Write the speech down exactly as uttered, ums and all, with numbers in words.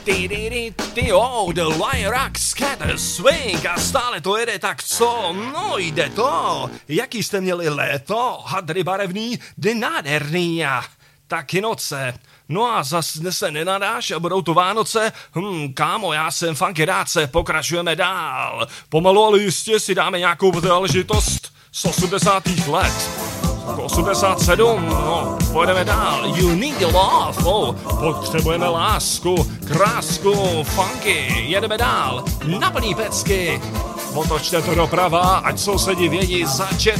Ty, ty, ty, ty, oh, the Lyrax Scatter Swing a stále to jede, tak co? No jde to. Jaký jste měli léto? Hadry barevný, kdy nádherný a taky noce. No a zas se nenadáš a budou to Vánoce? Hm, kámo, já jsem funky rádce, pokračujeme dál. Pomalu, ale jistě si dáme nějakou záležitost z osmdesátých let. osmdesát sedm, no, pojedeme dál. You need love, oh, potřebujeme lásku, krásku, funky, jedeme dál, na plný pecky. Otočte to doprava, ať sousedí vědí, začet